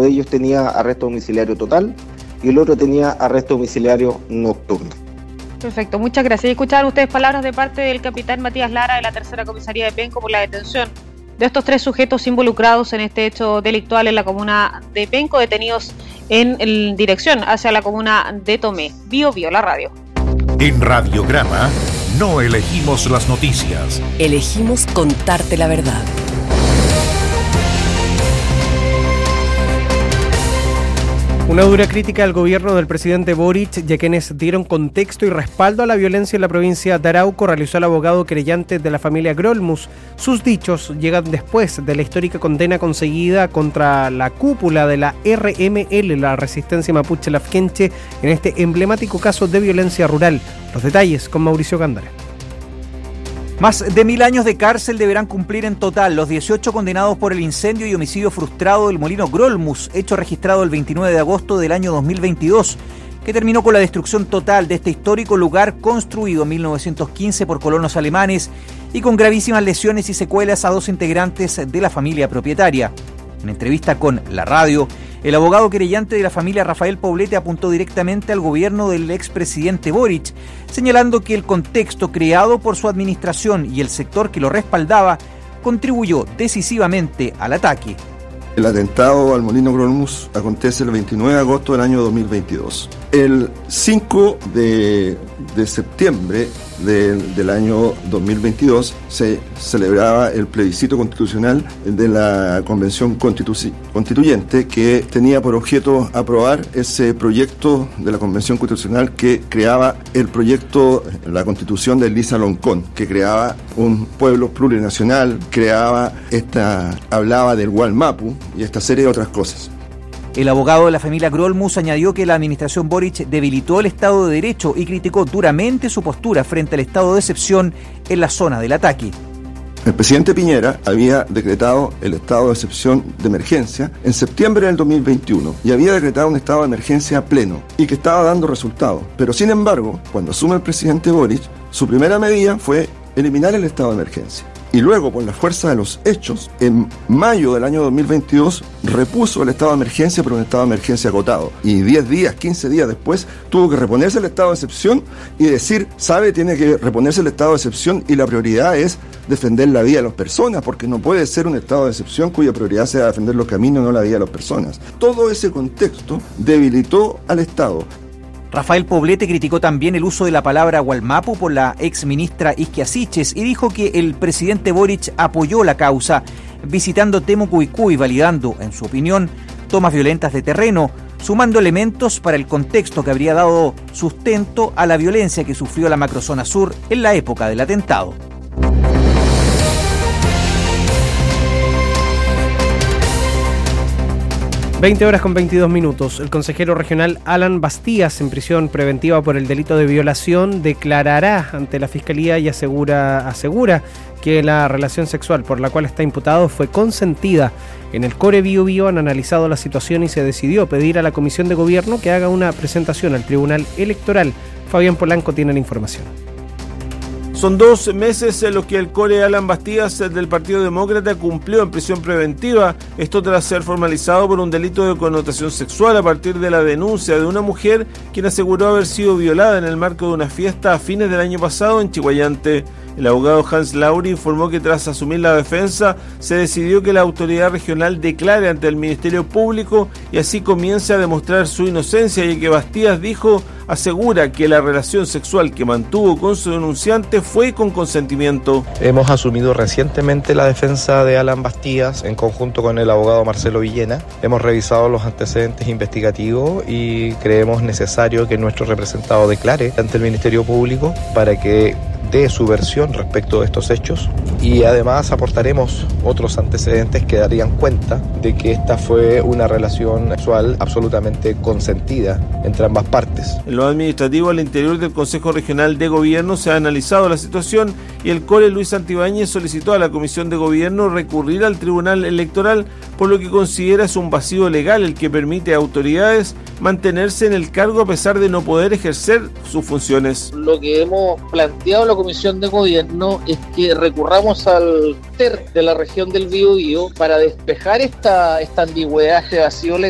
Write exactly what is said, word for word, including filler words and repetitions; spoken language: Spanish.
de ellos tenía arresto domiciliario total y el otro tenía arresto domiciliario nocturno. Perfecto, muchas gracias. Escucharon ustedes palabras de parte del capitán Matías Lara de la tercera comisaría de Penco por la detención de estos tres sujetos involucrados en este hecho delictual en la comuna de Penco, detenidos en, en dirección hacia la comuna de Tomé. Bio Bio, la radio. En Radiograma no elegimos las noticias. Elegimos contarte la verdad. Una dura crítica al gobierno del presidente Boric y a quienes dieron contexto y respaldo a la violencia en la provincia de Arauco realizó el abogado querellante de la familia Grolmus. Sus dichos llegan después de la histórica condena conseguida contra la cúpula de la R M L, la Resistencia Mapuche Lafkenche, en este emblemático caso de violencia rural. Los detalles con Mauricio Gándara. Más de mil años de cárcel deberán cumplir en total los dieciocho condenados por el incendio y homicidio frustrado del molino Grolmus, hecho registrado el veintinueve de agosto del año dos mil veintidós, que terminó con la destrucción total de este histórico lugar construido en mil novecientos quince por colonos alemanes y con gravísimas lesiones y secuelas a dos integrantes de la familia propietaria. En entrevista con La Radio, el abogado querellante de la familia Rafael Poblete apuntó directamente al gobierno del expresidente Boric, señalando que el contexto creado por su administración y el sector que lo respaldaba contribuyó decisivamente al ataque. El atentado al molino Grolmus acontece el veintinueve de agosto del año dos mil veintidós. El cinco de septiembre de, del año dos mil veintidós se celebraba el plebiscito constitucional de la Convención Constitu- Constituyente, que tenía por objeto aprobar ese proyecto de la Convención Constitucional que creaba el proyecto, la Constitución de Elisa Loncón, que creaba un pueblo plurinacional, creaba esta, hablaba del Gualmapu y esta serie de otras cosas. El abogado de la familia Grolmus añadió que la administración Boric debilitó el Estado de Derecho y criticó duramente su postura frente al estado de excepción en la zona del ataque. El presidente Piñera había decretado el estado de excepción de emergencia en septiembre del dos mil veintiuno y había decretado un estado de emergencia pleno y que estaba dando resultados. Pero sin embargo, cuando asume el presidente Boric, su primera medida fue eliminar el estado de emergencia. Y luego, por la fuerza de los hechos, en mayo del año dos mil veintidós repuso el estado de emergencia, pero un estado de emergencia acotado. Y diez días, quince días después, tuvo que reponerse el estado de excepción y decir, sabe, tiene que reponerse el estado de excepción y la prioridad es defender la vida de las personas, porque no puede ser un estado de excepción cuya prioridad sea defender los caminos, no la vida de las personas. Todo ese contexto debilitó al Estado. Rafael Poblete criticó también el uso de la palabra Gualmapu por la ex ministra Isquia Siches y dijo que el presidente Boric apoyó la causa, visitando Temucuicú y validando, en su opinión, tomas violentas de terreno, sumando elementos para el contexto que habría dado sustento a la violencia que sufrió la macrozona sur en la época del atentado. veinte horas con veintidós minutos. El consejero regional Alan Bastías, en prisión preventiva por el delito de violación, declarará ante la Fiscalía y asegura, asegura que la relación sexual por la cual está imputado fue consentida. En el Core Bio Bio han analizado la situación y se decidió pedir a la Comisión de Gobierno que haga una presentación al Tribunal Electoral. Fabián Polanco tiene la información. Son dos meses en los que el core Alan Bastías del Partido Demócrata cumplió en prisión preventiva, esto tras ser formalizado por un delito de connotación sexual a partir de la denuncia de una mujer quien aseguró haber sido violada en el marco de una fiesta a fines del año pasado en Chihuayante. El abogado Hans Lauri informó que tras asumir la defensa se decidió que la autoridad regional declare ante el Ministerio Público y así comience a demostrar su inocencia, y que Bastías dijo asegura que la relación sexual que mantuvo con su denunciante fue con consentimiento. Hemos asumido recientemente la defensa de Alan Bastías en conjunto con el abogado Marcelo Villena. Hemos revisado los antecedentes investigativos y creemos necesario que nuestro representado declare ante el Ministerio Público para que dé su versión respecto de estos hechos, y además aportaremos otros antecedentes que darían cuenta de que esta fue una relación sexual absolutamente consentida entre ambas partes. En lo administrativo, al interior del Consejo Regional de Gobierno se ha analizado la situación y el core Luis Santibáñez solicitó a la Comisión de Gobierno recurrir al Tribunal Electoral, por lo que considera es un vacío legal el que permite a autoridades mantenerse en el cargo a pesar de no poder ejercer sus funciones. Lo que hemos planteado en la Comisión de Gobierno es que recurramos al T E R de la región del Biobío para despejar esta, esta ambigüedad, este vacío legal.